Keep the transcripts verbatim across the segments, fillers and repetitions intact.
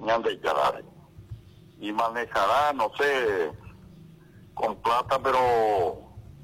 ñande Yaray. Y manejará, no sé, con plata, pero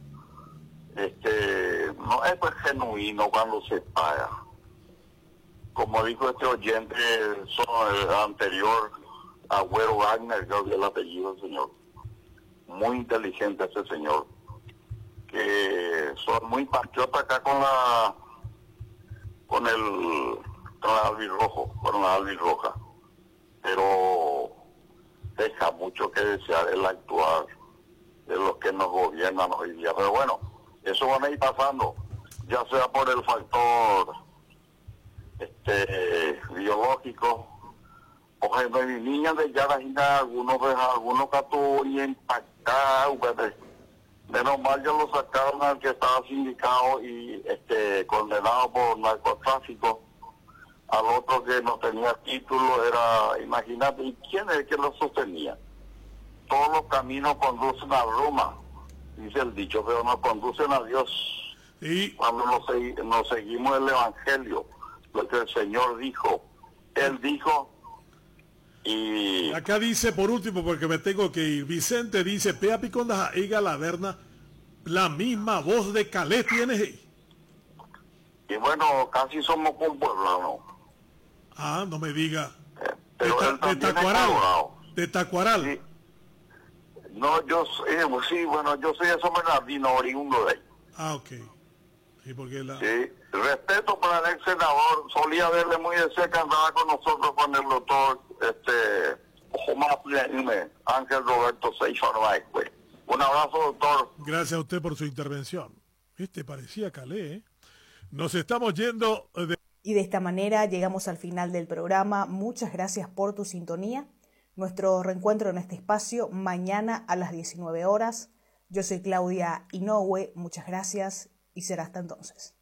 este no es pues genuino cuando se paga. Como dijo este oyente son, el anterior, Agüero Wagner, creo que es el apellido del señor. Muy inteligente ese señor. Que son muy patriotas acá con la con el con la albirrojo, con la albirroja. Pero deja mucho que desear el actuar de los que nos gobiernan hoy día. Pero bueno, eso van a ir pasando, ya sea por el factor este biológico. Oye, no, mi niña de Yarajina, algunos de algunos catos y impactados, menos mal ya lo sacaron al que estaba sindicado y este condenado por narcotráfico. Al otro que no tenía título era, imagínate, ¿y quién es el que lo sostenía? Todos los caminos conducen a Roma, dice el dicho, pero no conducen a Dios. Y cuando nos, segui- nos seguimos el Evangelio, lo que el Señor dijo, Él dijo, y acá dice, por último, porque me tengo que ir, Vicente dice, Pea Piconda Iga la Verna, la misma voz de Calé tienes. y bueno, casi somos compueblanos. Ah, no me diga. Eh, De, pero ta, él de también es Tacuaral. colorado. De Tacuaral. Sí. No, yo soy, eh, sí, bueno, yo soy eso Bernardino, oriundo de ahí. Ah, ok. Sí, porque la... Sí, respeto para el ex senador, solía verle muy de cerca, andaba con nosotros con el doctor, este, Omar Pleme, Ángel Roberto Seixas Arbaez, pues. Un abrazo, doctor. Gracias a usted por su intervención. Este parecía Calé, ¿eh? Nos estamos yendo de... Y de esta manera llegamos al final del programa. Muchas gracias por tu sintonía. Nuestro reencuentro en este espacio mañana a las diecinueve horas. Yo soy Claudia Inoue. Muchas gracias y será hasta entonces.